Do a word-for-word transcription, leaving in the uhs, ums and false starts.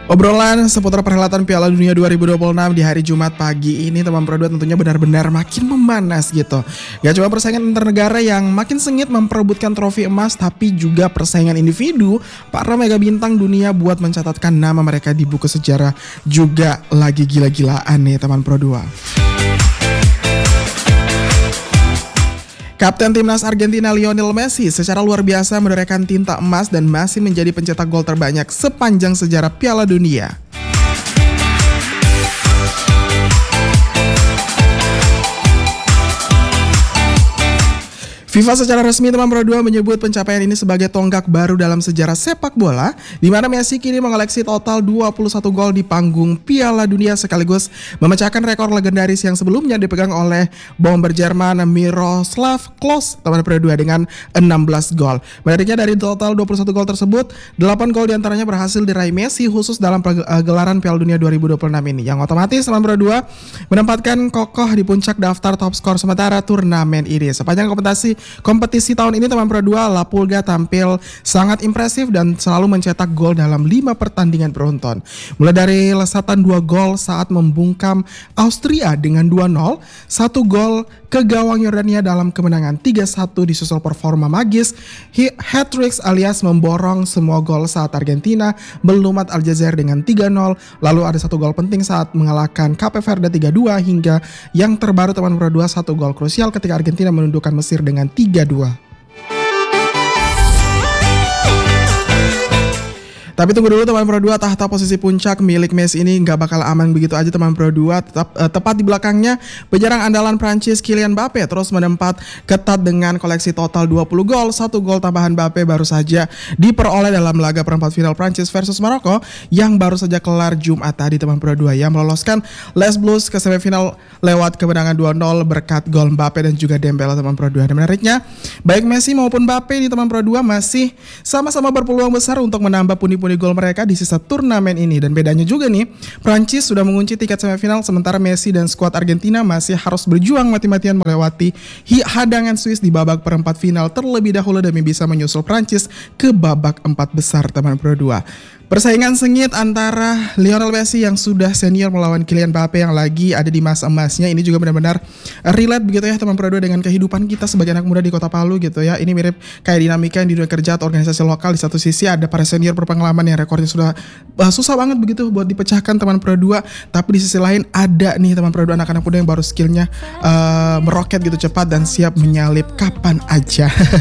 Obrolan seputar perhelatan Piala Dunia dua ribu dua puluh enam di hari Jumat pagi ini teman Pro dua tentunya benar-benar makin memanas gitu. Gak cuma persaingan antar negara yang makin sengit memperebutkan trofi emas, tapi juga persaingan individu para mega bintang dunia buat mencatatkan nama mereka di buku sejarah juga lagi gila-gilaan nih teman Pro dua. Kapten timnas Argentina Lionel Messi secara luar biasa menorehkan tinta emas dan masih menjadi pencetak gol terbanyak sepanjang sejarah Piala Dunia. FIFA secara resmi teman Pro dua menyebut pencapaian ini sebagai tonggak baru dalam sejarah sepak bola, di mana Messi kini mengoleksi total dua puluh satu gol di panggung Piala Dunia sekaligus memecahkan rekor legendaris yang sebelumnya dipegang oleh bomber Jerman Miroslav Klose teman Pro dua dengan enam belas gol. Menariknya dari total dua puluh satu gol tersebut, delapan gol diantaranya berhasil diraih Messi khusus dalam gelaran Piala Dunia dua ribu dua puluh enam ini, yang otomatis teman Pro dua menempatkan kokoh di puncak daftar top skor sementara turnamen ini. Sepanjang kompetisi Kompetisi tahun ini teman Pro dua, La Pulga tampil sangat impresif dan selalu mencetak gol dalam lima pertandingan beruntun. Mulai dari lesatan dua gol saat membungkam Austria dengan dua nol, satu gol ke gawang Yordania dalam kemenangan tiga satu disusul performa magis hat-trick alias memborong semua gol saat Argentina melumat Aljazair dengan tiga nol, lalu ada satu gol penting saat mengalahkan Cape Verde tiga dua, hingga yang terbaru teman Pro dua, satu gol krusial ketika Argentina menundukkan Mesir dengan tiga dua. Tapi tunggu dulu teman Pro dua, tahta posisi puncak milik Messi ini nggak bakal aman begitu aja teman Pro dua. Tetap, uh, tepat di belakangnya penyerang andalan Prancis Kylian Mbappe terus menempat ketat dengan koleksi total dua puluh gol. Satu gol tambahan Mbappe baru saja diperoleh dalam laga perempat final Prancis versus Maroko yang baru saja kelar Jumat tadi teman Pro dua, yang meloloskan Les Blues ke semifinal lewat kemenangan dua nol berkat gol Mbappe dan juga Dembele teman Pro dua. Dan menariknya, baik Messi maupun Mbappe di teman Pro dua masih sama-sama berpeluang besar untuk menambah pundi-pundi gol mereka di sisa turnamen ini. Dan bedanya juga nih, Prancis sudah mengunci tiket semifinal sementara Messi dan skuad Argentina masih harus berjuang mati-matian melewati hadangan Swiss di babak perempat final terlebih dahulu demi bisa menyusul Prancis ke babak empat besar teman Pro dua. Persaingan sengit antara Lionel Messi yang sudah senior melawan Kylian Mbappe yang lagi ada di masa emasnya ini juga benar-benar relate begitu ya teman Pro dua dengan kehidupan kita sebagai anak muda di Kota Palu gitu ya. Ini mirip kayak dinamika yang di dunia kerja atau organisasi lokal. Di satu sisi ada para senior berpengalaman yang rekornya sudah uh, susah banget begitu buat dipecahkan teman Pro dua, tapi di sisi lain ada nih teman Pro dua anak-anak muda yang baru skillnya uh, meroket gitu cepat dan siap menyalip kapan aja.